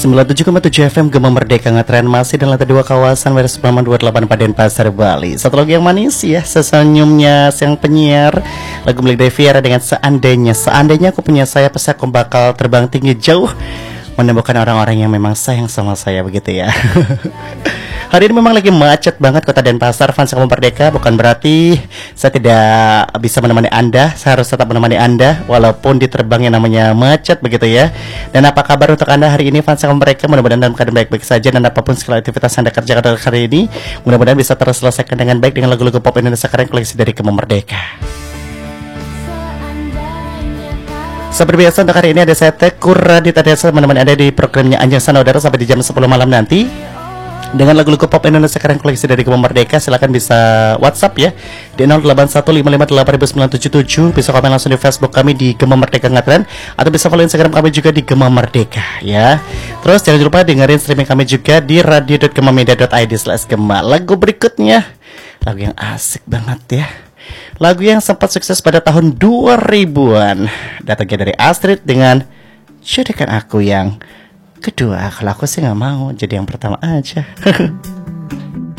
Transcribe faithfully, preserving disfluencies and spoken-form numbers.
sembilan puluh tujuh koma tujuh F M Gema Merdeka ngetren masih dalam lantai dua kawasan Waris Praman dua puluh delapan pada Denpasar, Bali. Satu lagu yang manis ya, sesenyumnya sang penyiar. Lagu milik Deviera dengan Seandainya. Seandainya aku punya saya, pasti aku bakal terbang tinggi jauh menemukan orang-orang yang memang sayang sama saya, begitu ya. Hari ini memang lagi macet banget kota Denpasar, fans Gema Merdeka. Bukan berarti saya tidak bisa menemani Anda. Saya harus tetap menemani Anda walaupun di terbang yang namanya macet, begitu ya. Dan apa kabar untuk Anda hari ini, fans Gema Merdeka? Mudah-mudahan dalam keadaan baik-baik saja, dan apapun segala aktivitas Anda kerjakan hari ini, mudah-mudahan bisa terselesaikan dengan baik dengan lagu-lagu pop Indonesia keren koleksi dari Gema Merdeka. Seperti biasa untuk hari ini ada saya Tekur Raditya Desa menemani Anda di programnya Anjang Sana Udara sampai di jam sepuluh malam nanti dengan lagu-lagu pop Indonesia keren koleksi dari Gema Merdeka. Silakan bisa WhatsApp ya di nol delapan satu lima lima delapan sembilan tujuh tujuh. Bisa komen langsung di Facebook kami di Gema Merdeka Ngetren, atau bisa follow Instagram kami juga di Gema Merdeka ya. Terus jangan lupa dengerin streaming kami juga di radio dot gema media dot i d slash gema. Lagu berikutnya lagu yang asik banget ya, lagu yang sempat sukses pada tahun dua ribuan, datangnya dari Astrid dengan Jadikan Aku Yang Kedua. Kalau aku sih nggak mau, jadi yang pertama aja.